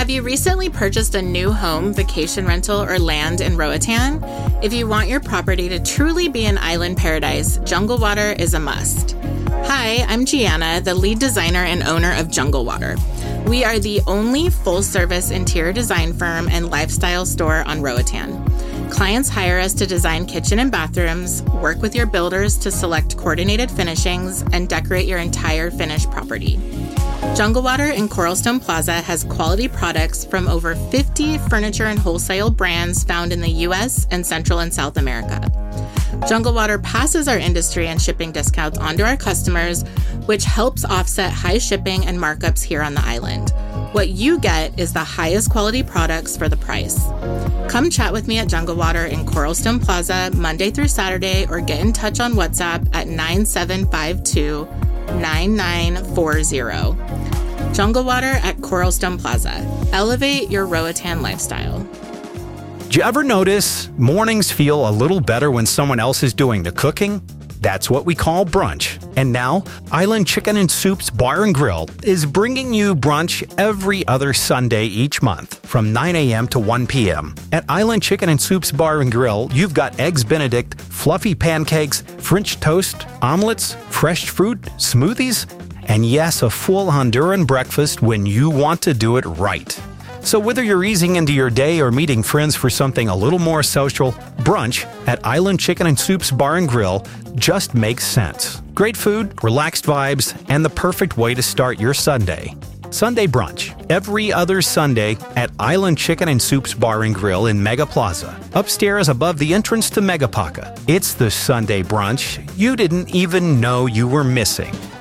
Have you recently purchased a new home, vacation rental, or land in Roatan? If you want your property to truly be an island paradise, Jungle Water is a must. Hi, I'm Gianna, the lead designer and owner of Jungle Water. We are the only full-service interior design firm and lifestyle store on Roatan. Clients hire us to design kitchen and bathrooms, work with your builders to select coordinated finishings, and decorate your entire finished property. Jungle Water in Coralstone Plaza has quality products from over 50 furniture and wholesale brands found in the U.S. and Central and South America. Jungle Water passes our industry and shipping discounts onto our customers, which helps offset high shipping and markups here on the island. What you get is the highest quality products for the price. Come chat with me at Jungle Water in Coralstone Plaza Monday through Saturday, or get in touch on WhatsApp at 9752-9940. Jungle Water at Coralstone Plaza. Elevate your Roatan lifestyle. Do you ever notice mornings feel a little better when someone else is doing the cooking? That's what we call brunch. And now, Island Chicken and Soups Bar and Grill is bringing you brunch every other Sunday each month from 9 a.m. to 1 p.m. At Island Chicken and Soups Bar and Grill, you've got Eggs Benedict, fluffy pancakes, French toast, omelets, fresh fruit, smoothies, and yes, a full Honduran breakfast when you want to do it right. So whether you're easing into your day or meeting friends for something a little more social, brunch at Island Chicken and Soups Bar and Grill just makes sense. Great food, relaxed vibes, and the perfect way to start your Sunday. Sunday brunch, every other Sunday at Island Chicken and Soups Bar and Grill in Mega Plaza, upstairs above the entrance to Megapaca. It's the Sunday brunch you didn't even know you were missing.